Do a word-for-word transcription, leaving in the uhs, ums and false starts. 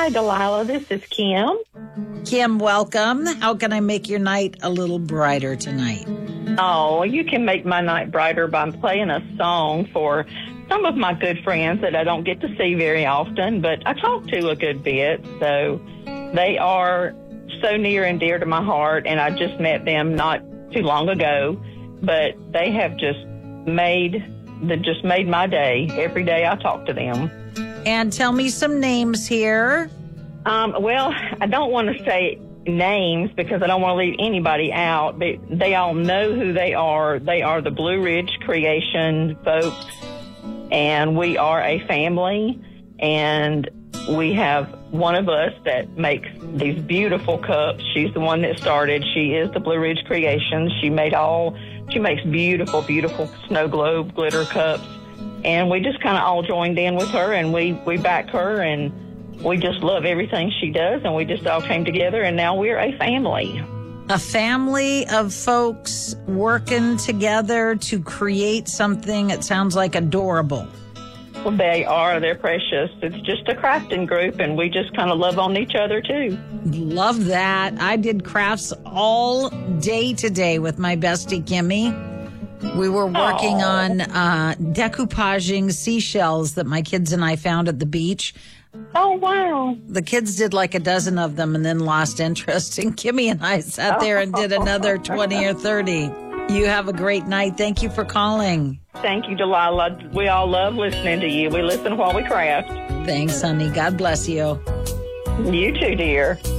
Hi, Delilah. This is Kim. Kim, welcome. How can I make your night a little brighter tonight? Oh, you can make my night brighter by playing a song for some of my good friends that I don't get to see very often, but I talk to a good bit. So they are so near and dear to my heart, and I just met them not too long ago, but they have just made that just made my day. Every day I talk to them. And tell me some names here. Um, well, I don't want to say names because I don't want to leave anybody out, but they all know who they are. They are the Blue Ridge Creation folks, and we are a family, and we have one of us that makes these beautiful cups. She's the one that started. She is the Blue Ridge Creations. She made all, she makes beautiful, beautiful snow globe glitter cups. And we just kind of all joined in with her, and we, we back her, and we just love everything she does, and we just all came together, and now we're a family. A family of folks working together to create something that sounds like adorable. Well, they are. They're precious. It's just a crafting group, and we just kind of love on each other, too. Love that. I did crafts all day today with my bestie, Kimmy. We were working Aww. on uh, decoupaging seashells that my kids and I found at the beach. Oh, wow. The kids did like a dozen of them and then lost interest. And Kimmy and I sat there and did another twenty or thirty. You have a great night. Thank you for calling. Thank you, Delilah. We all love listening to you. We listen while we craft. Thanks, honey. God bless you. You too, dear.